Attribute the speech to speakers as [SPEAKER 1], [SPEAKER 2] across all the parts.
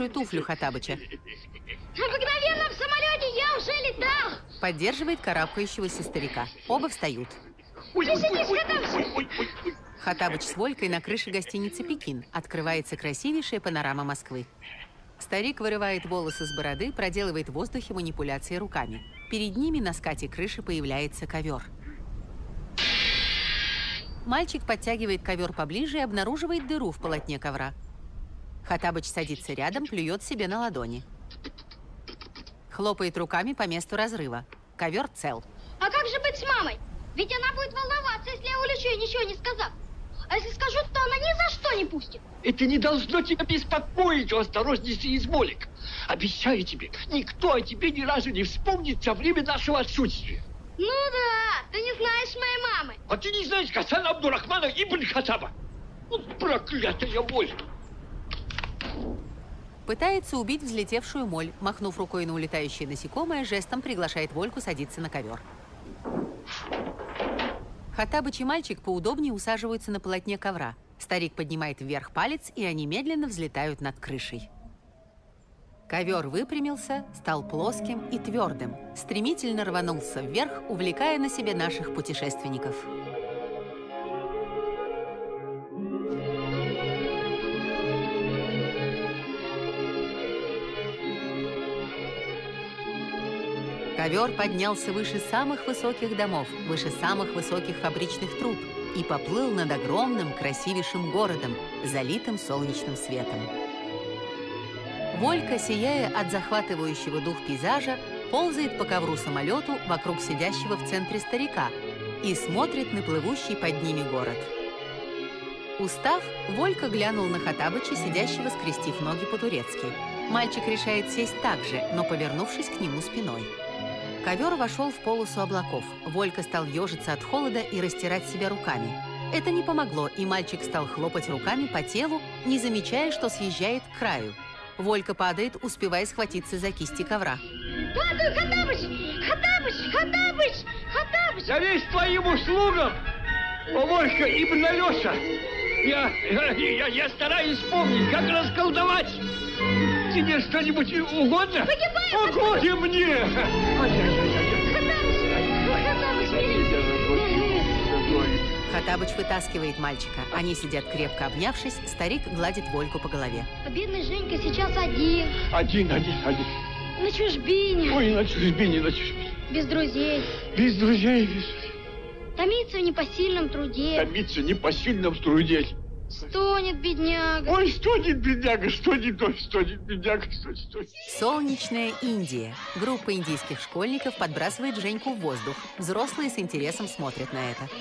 [SPEAKER 1] хорошую туфлю Хоттабыча.
[SPEAKER 2] Обыкновенно в самолете я уже летал.
[SPEAKER 1] Поддерживает карабкающегося старика. Оба встают. Хоттабыч с Волькой на крыше гостиницы «Пекин». Открывается красивейшая панорама Москвы. Старик вырывает волосы с бороды, проделывает в воздухе манипуляции руками. Перед ними на скате крыши появляется ковер. Мальчик подтягивает ковер поближе и обнаруживает дыру в полотне ковра. Хоттабыч садится рядом, плюет себе на ладони. Хлопает руками по месту разрыва. Ковер цел.
[SPEAKER 2] А как же быть с мамой? Ведь она будет волноваться, если я улечу, ничего не сказав. А если скажу, то она ни за что не пустит.
[SPEAKER 3] Это не должно тебя беспокоить, о осторожности изволик. Обещаю тебе, никто о тебе ни разу не вспомнит во время нашего отсутствия.
[SPEAKER 2] Ну да, ты не знаешь моей мамы.
[SPEAKER 3] А ты не знаешь Гасана Абдурахмана ибн Хаттаба? Вот проклятая моль.
[SPEAKER 1] Пытается убить взлетевшую моль. Махнув рукой на улетающее насекомое, жестом приглашает Вольку садиться на ковер. Хоттабыч и мальчик поудобнее усаживаются на полотне ковра. Старик поднимает вверх палец, и они медленно взлетают над крышей. Ковер выпрямился, стал плоским и твердым, стремительно рванулся вверх, увлекая на себе наших путешественников. Ковер поднялся выше самых высоких домов, выше самых высоких фабричных труб и поплыл над огромным, красивейшим городом, залитым солнечным светом. Волька, сияя от захватывающего дух пейзажа, ползает по ковру самолету вокруг сидящего в центре старика и смотрит на плывущий под ними город. Устав, Волька глянул на Хоттабыча, сидящего, скрестив ноги по-турецки. Мальчик решает сесть так же, но повернувшись к нему спиной. Ковер вошел в полосу облаков. Волька стал ежиться от холода и растирать себя руками. Это не помогло, и мальчик стал хлопать руками по телу, не замечая, что съезжает к краю. Волька падает, успевая схватиться за кисти ковра.
[SPEAKER 2] Падаю, Хоттабыч! Хоттабыч! Хоттабыч! Хоттабыч!
[SPEAKER 3] Я весь твоим услугам, Волька ибн Алеша. Я стараюсь вспомнить, как расколдовать. Тебе что-нибудь угодно?
[SPEAKER 2] Погибаю!
[SPEAKER 3] Угодно мне!
[SPEAKER 1] Хоттабыч вытаскивает мальчика. Они сидят крепко обнявшись, старик гладит Вольку по голове.
[SPEAKER 2] А бедный Женька сейчас один.
[SPEAKER 3] Один.
[SPEAKER 2] На чужбине.
[SPEAKER 3] Ой, на чужбине.
[SPEAKER 2] Без друзей.
[SPEAKER 3] Без друзей.
[SPEAKER 2] Томится в непосильном труде.
[SPEAKER 3] Томится в непосильном труде.
[SPEAKER 2] Стонет бедняга.
[SPEAKER 3] Ой, стонет бедняга, стонет бедняга.
[SPEAKER 1] Солнечная Индия. Группа индийских школьников подбрасывает Женьку в воздух. Взрослые с интересом смотрят на это.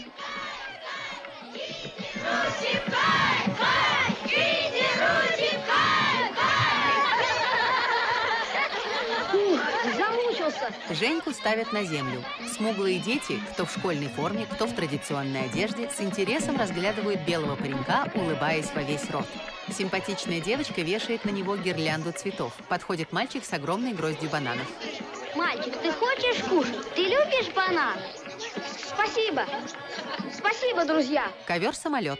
[SPEAKER 2] Замучился.
[SPEAKER 1] Женьку ставят на землю. Смуглые дети, кто в школьной форме, кто в традиционной одежде, с интересом разглядывают белого паренька, улыбаясь во весь рот. Симпатичная девочка вешает на него гирлянду цветов. Подходит мальчик с огромной гроздью бананов.
[SPEAKER 2] Мальчик, ты хочешь кушать? Ты любишь банан? Спасибо. Спасибо, друзья.
[SPEAKER 1] Ковер-самолет.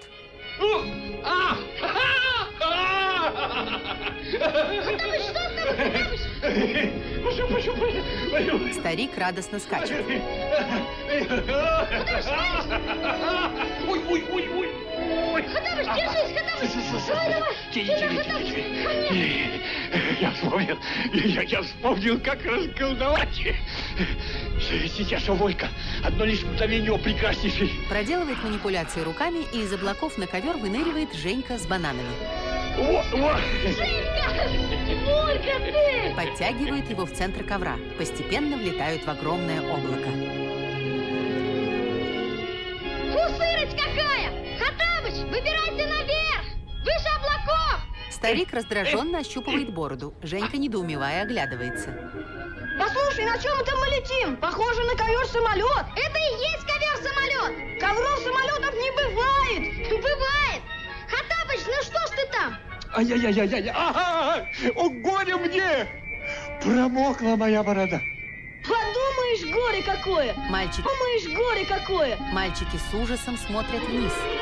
[SPEAKER 2] Хоттабыч, что с тобой, Хоттабыч?
[SPEAKER 1] Старик радостно скачет.
[SPEAKER 3] Ой.
[SPEAKER 2] Хоттабыч, держись, Хоттабыч. Давай.
[SPEAKER 3] Я вспомнил, как расколдовать. Сейчас, Волька, одно лишь мгновение прекраснейшей.
[SPEAKER 1] Проделывает манипуляции руками, и из облаков на ковер выныривает Женька с бананами.
[SPEAKER 2] Женька! Волька, ты!
[SPEAKER 1] Подтягивает его в центр ковра. Постепенно влетают в огромное облако.
[SPEAKER 2] Фу, сырость какая! Хоттабыч, выбирайся наверх! Выше облаков!
[SPEAKER 1] Старик раздраженно ощупывает бороду. Женька, недоумевая, оглядывается.
[SPEAKER 4] Послушай, на чем это мы летим? Похоже на ковер-самолет.
[SPEAKER 2] Это и есть ковер-самолет!
[SPEAKER 4] Ковров-самолетов не бывает.
[SPEAKER 2] Бывает! Хоттабыч, ну что ж ты там?
[SPEAKER 3] Ай-яй-яй-яй-яй! Ага! О, горе мне! Промокла моя борода.
[SPEAKER 4] Подумаешь, горе какое!
[SPEAKER 1] Мальчики
[SPEAKER 4] Думаешь, горе какое!
[SPEAKER 1] с ужасом смотрят вниз.